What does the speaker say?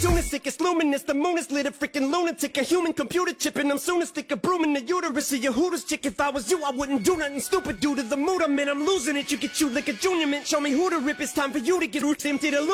Tuna sick, it's luminous, the moon is lit, a freaking lunatic, a human computer chip, and I'm soon to stick a broom in the uterus of your Hooters chick. If I was you, I wouldn't do nothing stupid due to the mood I'm in. I'm losing it, you get you like a junior mint. Show me who to rip, it's time for you to get empty the